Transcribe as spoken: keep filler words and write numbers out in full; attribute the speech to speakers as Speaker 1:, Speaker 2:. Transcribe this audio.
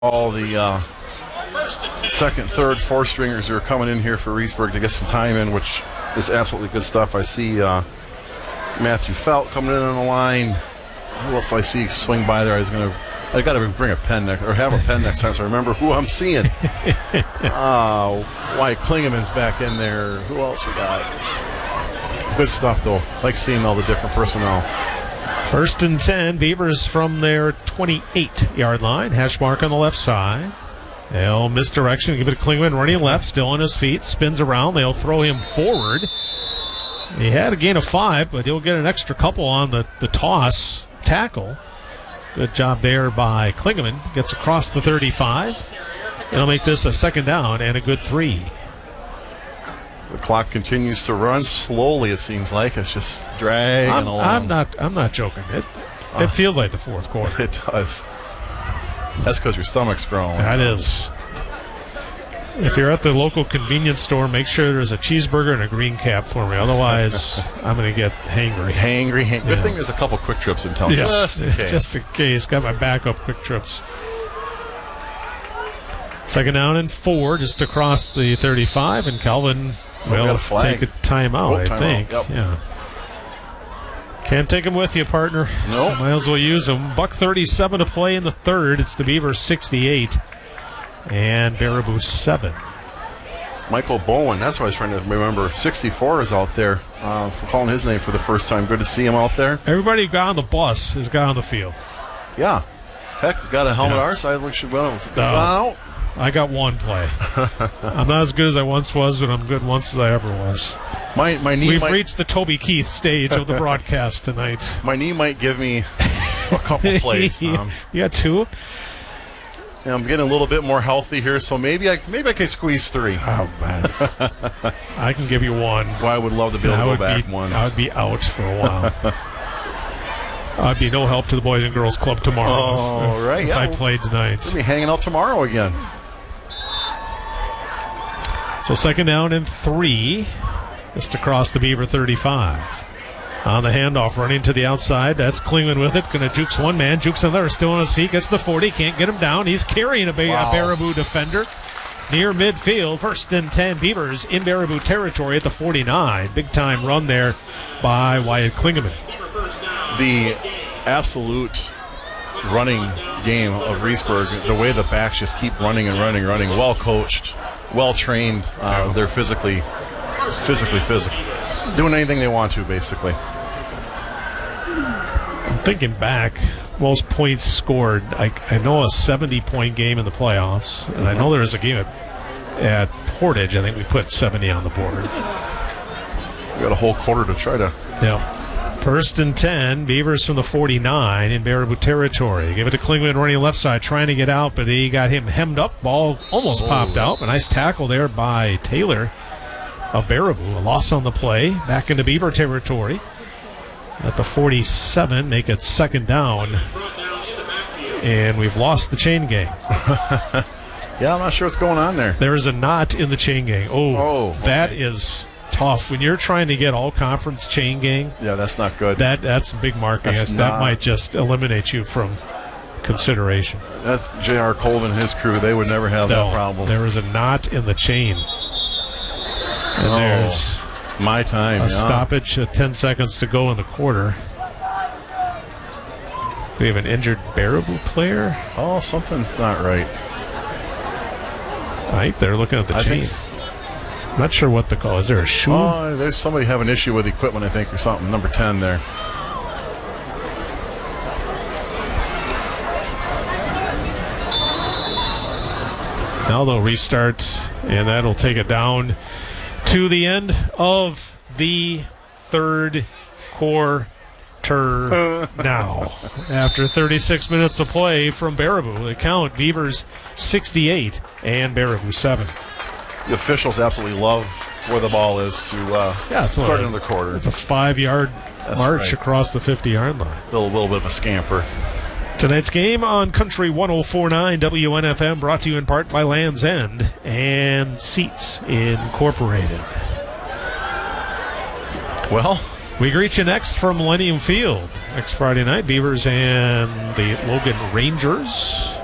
Speaker 1: all the uh, second, third, fourth stringers who are coming in here for Reedsburg to get some time in, which is absolutely good stuff. I see uh, Matthew Felt coming in on the line. Who else I see swing by there? I was going to, I got to bring a pen next, or have a pen next time so I remember who I'm seeing. uh, Wyatt Klingeman's back in there. Who else we got? Good stuff, though. Like seeing all the different personnel.
Speaker 2: First and ten, Beavers from their twenty-eight-yard line. Hash mark on the left side. They'll misdirection, give it to Klingman, running left, still on his feet, spins around. They'll throw him forward. He had a gain of five, but he'll get an extra couple on the, the toss tackle. Good job there by Klingman. Gets across the thirty-five. It'll make this a second down and a good three.
Speaker 1: The clock continues to run slowly. It seems like it's just dragging
Speaker 2: I'm,
Speaker 1: along.
Speaker 2: I'm not. I'm not joking. It. It uh, feels like the fourth quarter.
Speaker 1: It does. That's because your stomach's growing.
Speaker 2: That is. If you're at the local convenience store, make sure there's a cheeseburger and a green cap for me. Otherwise, I'm going to get hangry.
Speaker 1: Hangry. hang- Good
Speaker 2: Yeah.
Speaker 1: thing there's a couple quick trips in town.
Speaker 2: Yes,
Speaker 1: Just in case.
Speaker 2: just in case. Got my backup quick trips. Second down and four, just across the thirty-five, and Calvin
Speaker 1: Oh, we got
Speaker 2: will
Speaker 1: a flag.
Speaker 2: take a timeout,
Speaker 1: Oh,
Speaker 2: I
Speaker 1: timeout,
Speaker 2: think.
Speaker 1: yep.
Speaker 2: Yeah. Can't take him with you, partner.
Speaker 1: Nope.
Speaker 2: So might as well use him. Buck thirty-seven to play in the third. It's the Beavers sixty-eight and Baraboo seven.
Speaker 1: Michael Bowen, that's what I was trying to remember. sixty-four is out there. Uh, for calling his name for the first time. Good to see him out there.
Speaker 2: Everybody who got on the bus has got on the field.
Speaker 1: Yeah. Heck, got a helmet
Speaker 2: Yeah.
Speaker 1: our side. We should well.
Speaker 2: No.
Speaker 1: out.
Speaker 2: I got one play. I'm not as good as I once was, but I'm good once as I ever was.
Speaker 1: My my knee
Speaker 2: We've
Speaker 1: might,
Speaker 2: reached the Toby Keith stage of the broadcast tonight.
Speaker 1: my knee might give me a couple plays. Um,
Speaker 2: You got two?
Speaker 1: and I'm getting a little bit more healthy here, so maybe I maybe I can squeeze three.
Speaker 2: Oh, man. I can give you one.
Speaker 1: Well, I would love to be able
Speaker 2: I
Speaker 1: to
Speaker 2: would
Speaker 1: go back
Speaker 2: be,
Speaker 1: once.
Speaker 2: I would be out for a while. I'd be no help to the Boys and Girls Club tomorrow
Speaker 1: Oh,
Speaker 2: if, if,
Speaker 1: right,
Speaker 2: if
Speaker 1: yeah,
Speaker 2: I
Speaker 1: well,
Speaker 2: played tonight.
Speaker 1: We'll be hanging out tomorrow again.
Speaker 2: So second down and three, just across the Beaver thirty-five. On the handoff, running to the outside. That's Klingman with it. Going to jukes one man. Jukes another. Still on his feet. Gets the forty. Can't get him down. He's carrying a, ba-
Speaker 1: Wow.
Speaker 2: a Baraboo defender near midfield. First and ten Beavers in Baraboo territory at the forty-nine. Big time run there by Wyatt Klingeman.
Speaker 1: The absolute running game of Reedsburg, the way the backs just keep running and running, running, well coached, well trained. Uh, they're physically, physically, physically doing anything they want to, basically.
Speaker 2: I'm thinking back, most points scored. I, I know a seventy-point game in the playoffs, and I know there was a game at, at Portage. I think we put seventy on the board.
Speaker 1: We got a whole quarter to try to.
Speaker 2: Yeah. First and ten, Beavers from the forty-nine in Baraboo territory. Give it to Klingman running left side, trying to get out, but he got him hemmed up. Ball almost
Speaker 1: Oh.
Speaker 2: popped out. A nice tackle there by Taylor of Baraboo. A loss on the play. Back into Beaver territory. At the forty-seven, make it second down. And we've lost the chain gang.
Speaker 1: Yeah, I'm not sure what's going on there.
Speaker 2: There is a knot in the chain gang. Oh,
Speaker 1: Oh,
Speaker 2: that
Speaker 1: okay.
Speaker 2: is tough. When you're trying to get all conference chain gang,
Speaker 1: Yeah, that's not good.
Speaker 2: That that's big marking.
Speaker 1: That's
Speaker 2: that
Speaker 1: not-
Speaker 2: might just eliminate you from consideration.
Speaker 1: That's J R. Colvin and his crew. They would never have
Speaker 2: No,
Speaker 1: that problem.
Speaker 2: there is a knot in the chain. And
Speaker 1: Oh,
Speaker 2: there's
Speaker 1: my time.
Speaker 2: a
Speaker 1: yeah.
Speaker 2: stoppage, uh, ten seconds to go in the quarter. We have an injured Baraboo player.
Speaker 1: Oh, something's not right.
Speaker 2: I think they're looking at the
Speaker 1: I
Speaker 2: chain.
Speaker 1: think. s-
Speaker 2: Not sure what the call is. There a shoe?
Speaker 1: Oh, there's somebody having an issue with equipment, I think, or something. Number ten there.
Speaker 2: Now they'll restart, and that'll take it down to the end of the third quarter now. After thirty-six minutes of play from Baraboo, the count, Beavers sixty-eight and Baraboo seven.
Speaker 1: The officials absolutely love where the ball is to uh,
Speaker 2: Yeah, it's
Speaker 1: start
Speaker 2: a-
Speaker 1: another quarter.
Speaker 2: It's a five-yard
Speaker 1: That's
Speaker 2: march
Speaker 1: right.
Speaker 2: across the fifty-yard line.
Speaker 1: little, little bit of a scamper.
Speaker 2: Tonight's game on Country one oh four point nine W N F M, brought to you in part by Land's End and Seats Incorporated.
Speaker 1: Well,
Speaker 2: We greet you next from Millennium Field. Next Friday night, Beavers and the Logan Rangers.